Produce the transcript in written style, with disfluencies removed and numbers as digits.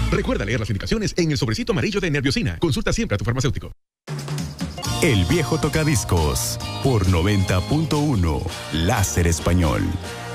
Recuerda leer las indicaciones en el sobrecito amarillo de Nerviosina. Consulta siempre a tu farmacéutico. El viejo tocadiscos por 90.1 Láser Español.